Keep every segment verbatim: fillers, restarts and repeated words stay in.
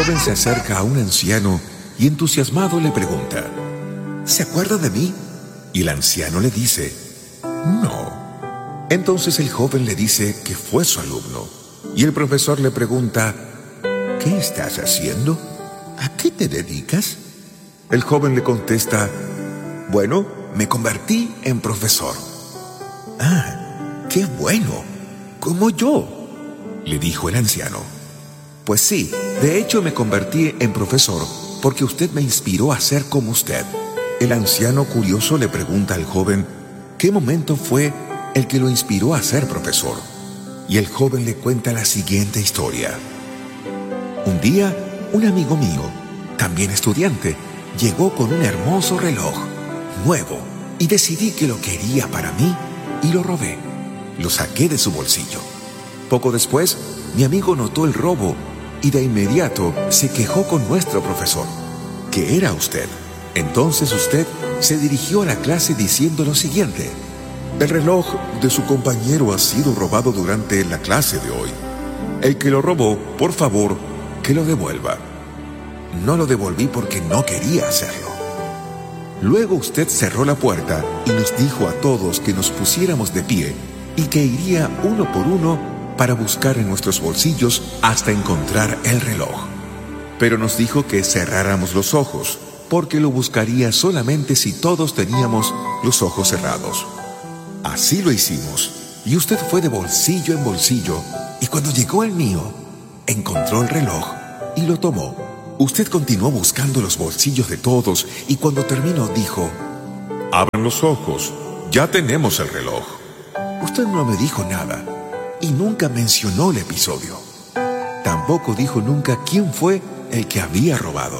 joven se acerca a un anciano y entusiasmado le pregunta: ¿se acuerda de mí? Y el anciano le dice: no. Entonces el joven le dice que fue su alumno. Y el profesor le pregunta: ¿qué estás haciendo? ¿A qué te dedicas? El joven le contesta: bueno, me convertí en profesor. Ah, qué bueno, como yo, le dijo el anciano. Pues sí, de hecho me convertí en profesor porque usted me inspiró a ser como usted. El anciano curioso le pregunta al joven qué momento fue el que lo inspiró a ser profesor. Y el joven le cuenta la siguiente historia. Un día, un amigo mío, también estudiante, llegó con un hermoso reloj, nuevo, y decidí que lo quería para mí y lo robé. Lo saqué de su bolsillo. Poco después, mi amigo notó el robo y de inmediato se quejó con nuestro profesor, que era usted. Entonces usted se dirigió a la clase diciendo lo siguiente: el reloj de su compañero ha sido robado durante la clase de hoy. El que lo robó, por favor, que lo devuelva. No lo devolví porque no quería hacerlo. Luego usted cerró la puerta y nos dijo a todos que nos pusiéramos de pie y que iría uno por uno para buscar en nuestros bolsillos hasta encontrar el reloj. Pero nos dijo que cerráramos los ojos, porque lo buscaría solamente si todos teníamos los ojos cerrados. Así lo hicimos, y usted fue de bolsillo en bolsillo, y cuando llegó el mío, encontró el reloj y lo tomó. Usted continuó buscando los bolsillos de todos, y cuando terminó dijo: abran los ojos, ya tenemos el reloj. Usted no me dijo nada, y nunca mencionó el episodio. Tampoco dijo nunca quién fue el que había robado.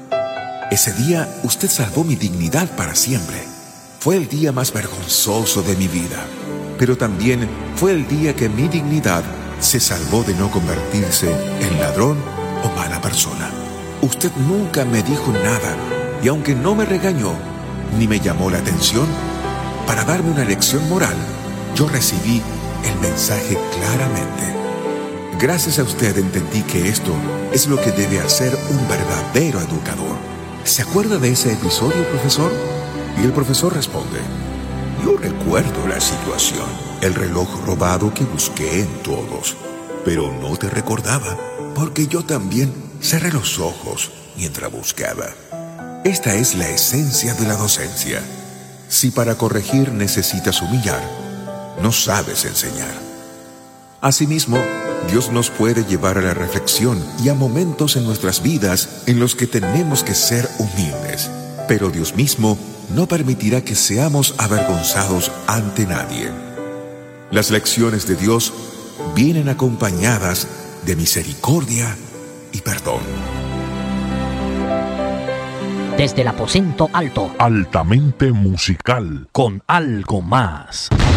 Ese día usted salvó mi dignidad para siempre. Fue el día más vergonzoso de mi vida, pero también fue el día que mi dignidad se salvó de no convertirse en ladrón o mala persona. Usted nunca me dijo nada, y aunque no me regañó ni me llamó la atención para darme una lección moral, yo recibí el mensaje claramente. Gracias a usted entendí que esto es lo que debe hacer un verdadero educador. ¿Se acuerda de ese episodio, profesor? Y el profesor responde: yo recuerdo la situación, el reloj robado que busqué en todos, pero no te recordaba, porque yo también cerré los ojos mientras buscaba. Esta es la esencia de la docencia. Si para corregir necesitas humillar, no sabes enseñar. Asimismo, Dios nos puede llevar a la reflexión y a momentos en nuestras vidas en los que tenemos que ser humildes, pero Dios mismo no permitirá que seamos avergonzados ante nadie. Las lecciones de Dios vienen acompañadas de misericordia y perdón. Desde el aposento alto, altamente musical, con algo más.